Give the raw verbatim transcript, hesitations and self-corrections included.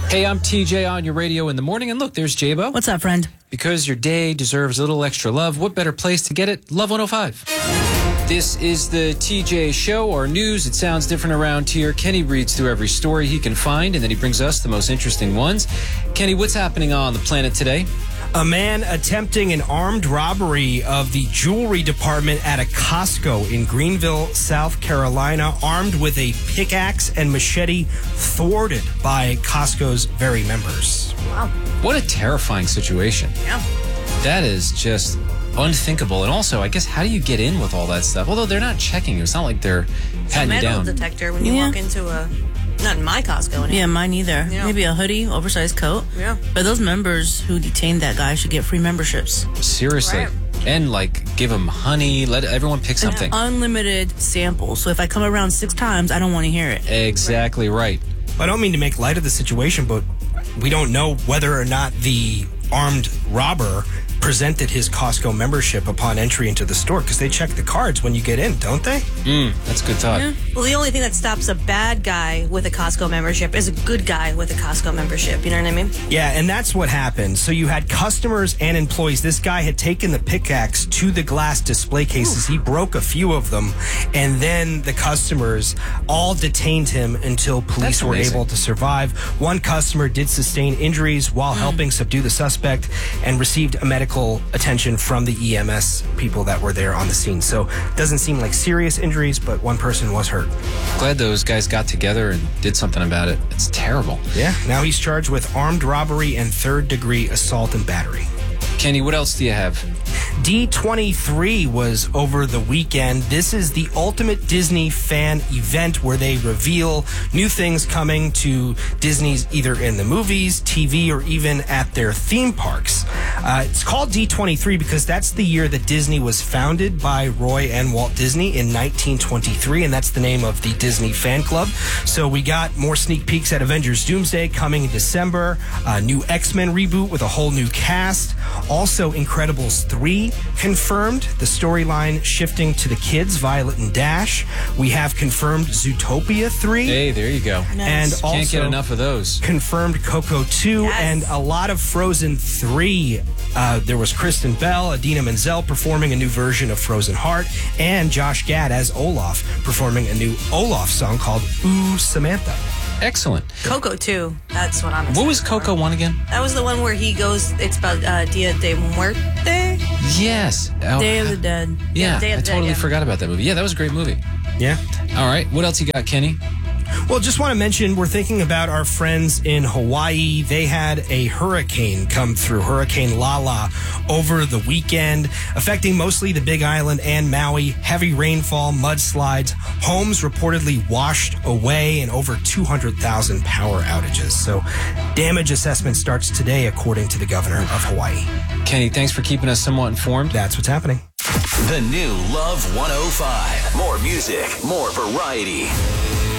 Hey, I'm T J on your radio in the morning. And look, there's J-Bo. What's up, friend? Because your day deserves a little extra love, what better place to get it? Love one oh five. This is the T J Show, or news. It sounds different around here. Kenny reads through every story he can find, and then he brings us the most interesting ones. Kenny, what's happening on the planet today? A man attempting an armed robbery of the jewelry department at a Costco in Greenville, South Carolina, armed with a pickaxe and machete, thwarted by Costco's very members. Wow. What a terrifying situation. Yeah. That is just unthinkable. And also, I guess, how do you get in with all that stuff? Although they're not checking you. It's not like they're patting you metal down. detector when you Yeah. walk into a... Not in my Costco anymore. Yeah, mine either. Yeah. Maybe a hoodie, oversized coat. Yeah. But those members who detained that guy should get free memberships. Seriously. Right. And, like, give them honey. Let everyone pick something. Unlimited samples. So if I come around six times, I don't want to hear it. Exactly right. I don't mean to make light of the situation, but we don't know whether or not the armed robber presented his Costco membership upon entry into the store, because they check the cards when you get in, don't they? Mm, that's a good thought. Yeah. Well, the only thing that stops a bad guy with a Costco membership is a good guy with a Costco membership. You know what I mean? Yeah, and that's what happened. So you had customers and employees. This guy had taken the pickaxe to the glass display cases. Ooh. He broke a few of them, and then the customers all detained him until police That's were amazing. able to survive. One customer did sustain injuries while mm. helping subdue the suspect and received a medical attention from the E M S people that were there on the scene. So it doesn't seem like serious injuries, but one person was hurt. Glad those guys got together and did something about it. It's terrible. Yeah, now he's charged with armed robbery and third degree assault and battery. Kenny, what else do you have? D twenty-three was over the weekend. This is the ultimate Disney fan event where they reveal new things coming to Disney's, either in the movies, T V, or even at their theme parks. Uh, it's called D twenty-three because that's the year that Disney was founded by Roy and Walt Disney in nineteen twenty-three, and that's the name of the Disney fan club. So we got more sneak peeks at Avengers Doomsday coming in December, a new X-Men reboot with a whole new cast. Also, Incredibles three confirmed, the storyline shifting to the kids, Violet and Dash. We have confirmed Zootopia three. Hey, there you go. Nice. And also Can't get enough of those. confirmed Coco two, Yes. and a lot of Frozen three. Uh, there was Kristen Bell, Idina Menzel performing a new version of Frozen Heart, and Josh Gad as Olaf performing a new Olaf song called Ooh, Samantha. Excellent. Coco two. That's what I'm excited What was for. Coco one again? That was the one where he goes, it's about uh, Dia de Muerte. Yes. Oh, Day of the Dead. Yeah, Day of I the Dead, totally yeah. forgot about that movie. Yeah, that was a great movie. Yeah. All right. What else you got, Kenny? Well, just want to mention, we're thinking about our friends in Hawaii. They had a hurricane come through, Hurricane Lala, over the weekend, affecting mostly the Big Island and Maui. Heavy rainfall, mudslides, homes reportedly washed away, and over two hundred thousand power outages. So damage assessment starts today, according to the governor of Hawaii. Kenny, thanks for keeping us somewhat informed. That's what's happening. The new Love one oh five. More music, more variety.